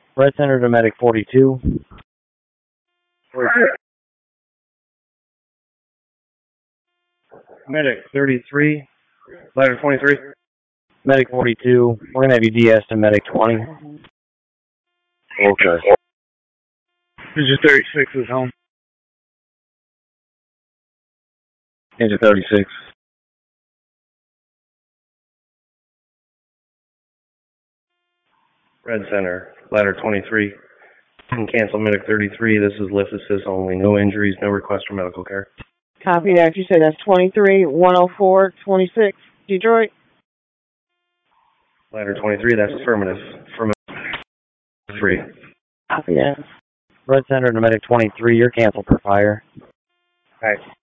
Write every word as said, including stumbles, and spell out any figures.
Red Center to Medic forty-two. Medic thirty-three. Ladder twenty-three. Medic forty-two. We're going to have you D S to Medic twenty. Okay. Ninja thirty-six is home. Ninja thirty-six. Red Center, Ladder twenty-three. Can cancel Medic thirty-three. This is lift assist only. No injuries, no request for medical care. Copy that. You say that's twenty-three, one oh four, twenty-six, Detroit? Ladder twenty-three, that's affirmative. Affirmative. Three. Copy that. Red Center to Medic twenty-three, you're canceled for fire. All right.